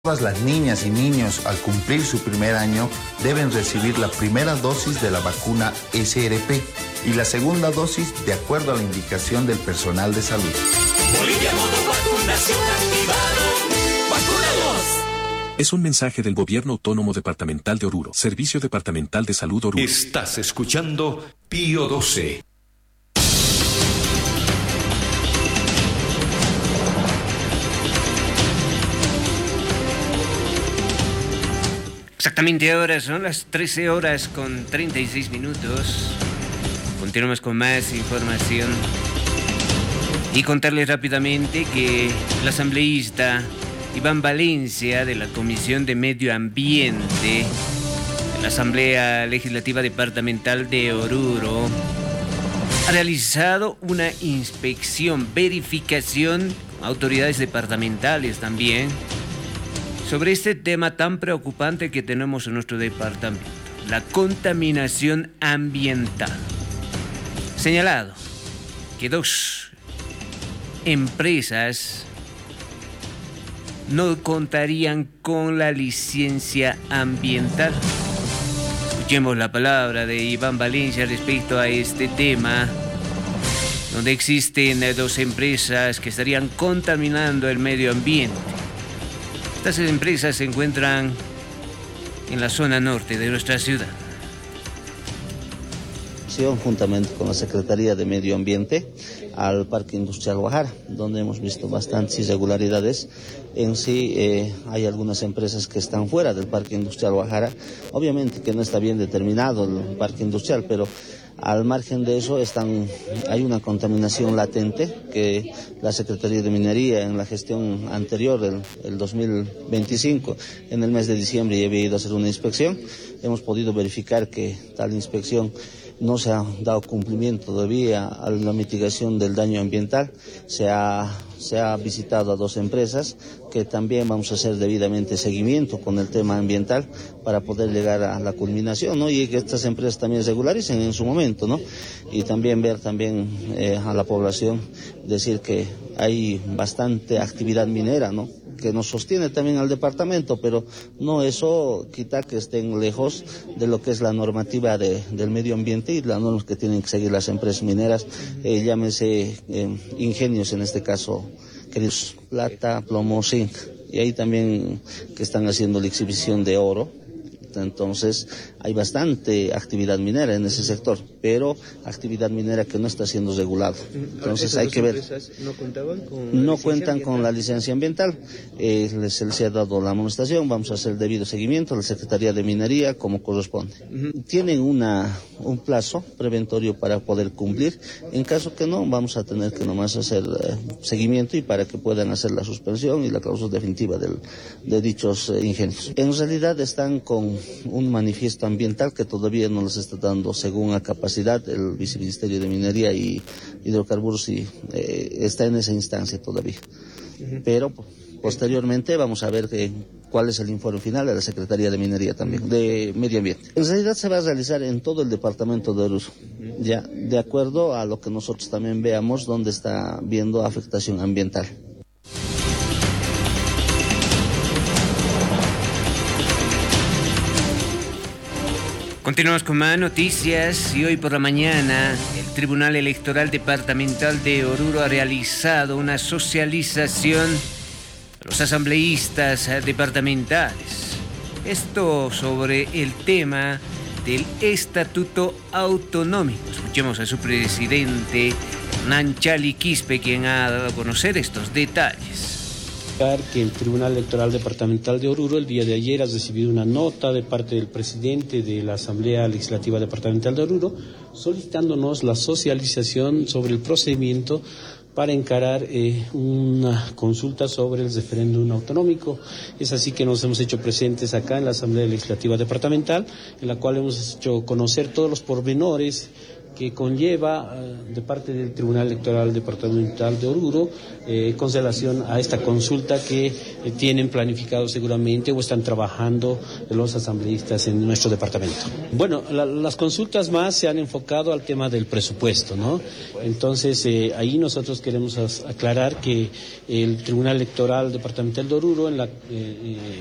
Todas las niñas y niños al cumplir su primer año deben recibir la primera dosis de la vacuna SRP y la segunda dosis de acuerdo a la indicación del personal de salud. Bolivia modo vacunación activado. ¡Vacúnalos! Es un mensaje del Gobierno Autónomo Departamental de Oruro, Servicio Departamental de Salud Oruro. Estás escuchando Pío 12. Exactamente ahora son las 13 horas con 36 minutos. Continuamos con más información. Y contarles rápidamente que el asambleísta Iván Valencia de la Comisión de Medio Ambiente de la Asamblea Legislativa Departamental de Oruro ha realizado una inspección, verificación con autoridades departamentales también sobre este tema tan preocupante que tenemos en nuestro departamento, la contaminación ambiental. Señalado que 2 empresas no contarían con la licencia ambiental. Escuchemos la palabra de Iván Valencia respecto a este tema, donde existen 2 empresas que estarían contaminando el medio ambiente. Estas empresas se encuentran en la zona norte de nuestra ciudad. Juntamente con la Secretaría de Medio Ambiente al Parque Industrial Guajara, donde hemos visto bastantes irregularidades. En sí hay algunas empresas que están fuera del Parque Industrial Guajara. Obviamente que no está bien determinado el Parque Industrial, pero al margen de eso hay una contaminación latente que la Secretaría de Minería en la gestión anterior, el 2025, en el mes de diciembre ya había ido a hacer una inspección. Hemos podido verificar que tal inspección no se ha dado cumplimiento todavía a la mitigación del daño ambiental. Se ha visitado a 2 empresas que también vamos a hacer debidamente seguimiento con el tema ambiental para poder llegar a la culminación, ¿no? Y que estas empresas también regularicen en su momento, ¿no? Y también ver a la población decir que hay bastante actividad minera, ¿no?, que nos sostiene también al departamento, pero no eso quita que estén lejos de lo que es la normativa del medio ambiente y las normas que tienen que seguir las empresas mineras, llámese ingenios en este caso, queridos, plata, plomo, zinc, y ahí también que están haciendo la exhibición de oro. Entonces hay bastante actividad minera en ese sector, pero actividad minera que no está siendo regulada. Entonces hay que ver. No cuentan con la licencia ambiental. Se ha dado la amonestación, vamos a hacer el debido seguimiento a la Secretaría de Minería como corresponde. Tienen un plazo preventorio para poder cumplir. En caso que no, vamos a tener que nomás hacer seguimiento y para que puedan hacer la suspensión y la cláusula definitiva de dichos ingenios. En realidad están con un manifiesto ambiental que todavía no les está dando según la capacidad el Viceministerio de Minería y Hidrocarburos, y está en esa instancia todavía. Pero posteriormente vamos a ver cuál es el informe final de la Secretaría de Minería también, de Medio Ambiente. En realidad se va a realizar en todo el departamento de Oruro, ya de acuerdo a lo que nosotros también veamos dónde está viendo afectación ambiental. Continuamos con más noticias y hoy por la mañana el Tribunal Electoral Departamental de Oruro ha realizado una socialización a los asambleístas departamentales. Esto sobre el tema del Estatuto Autonómico. Escuchemos a su presidente, Hernán Chali Quispe, quien ha dado a conocer estos detalles. Que el Tribunal Electoral Departamental de Oruro el día de ayer ha recibido una nota de parte del presidente de la Asamblea Legislativa Departamental de Oruro solicitándonos la socialización sobre el procedimiento para encarar una consulta sobre el referéndum autonómico. Es así que nos hemos hecho presentes acá en la Asamblea Legislativa Departamental, en la cual hemos hecho conocer todos los pormenores que conlleva de parte del Tribunal Electoral Departamental de Oruro con relación a esta consulta que tienen planificado seguramente o están trabajando los asambleístas en nuestro departamento. Bueno, las consultas más se han enfocado al tema del presupuesto, ¿no? Entonces, ahí nosotros queremos aclarar que el Tribunal Electoral Departamental de Oruro